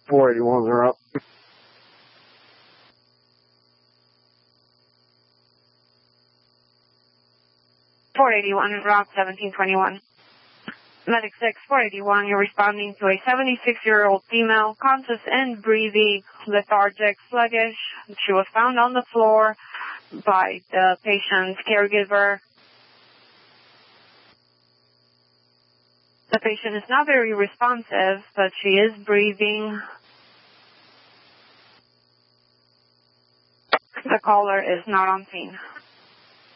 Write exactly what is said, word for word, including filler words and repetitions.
four eighty-ones are up. four eighty-one, route seventeen twenty-one. Medic six, four eighty-one, you're responding to a seventy-six-year-old female, conscious and breathing, lethargic, sluggish. She was found on the floor by the patient's caregiver. The patient is not very responsive, but she is breathing. The caller is not on scene.